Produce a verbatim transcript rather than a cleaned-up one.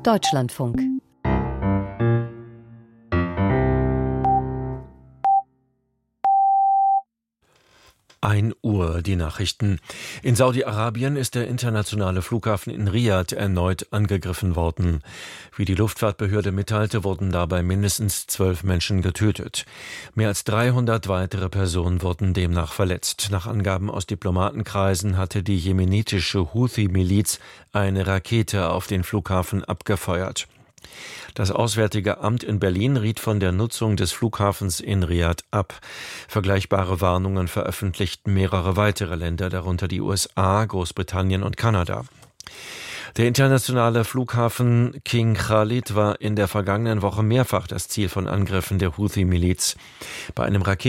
Deutschlandfunk. ein Uhr, die Nachrichten. In Saudi-Arabien ist der internationale Flughafen in Riad erneut angegriffen worden. Wie die Luftfahrtbehörde mitteilte, wurden dabei mindestens zwölf Menschen getötet. Mehr als dreihundert weitere Personen wurden demnach verletzt. Nach Angaben aus Diplomatenkreisen hatte die jemenitische Houthi-Miliz eine Rakete auf den Flughafen abgefeuert. Das Auswärtige Amt in Berlin riet von der Nutzung des Flughafens in Riad ab. Vergleichbare Warnungen veröffentlichten mehrere weitere Länder, darunter die U S A, Großbritannien und Kanada. Der internationale Flughafen King Khalid war in der vergangenen Woche mehrfach das Ziel von Angriffen der Houthi-Miliz. Bei einem Raketen